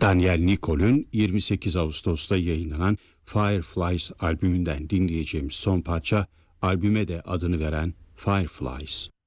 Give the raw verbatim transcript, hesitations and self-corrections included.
Daniel Nichol'ün yirmi sekiz Ağustos'ta yayınlanan Fireflies albümünden dinleyeceğimiz son parça, albüme de adını veren Fireflies.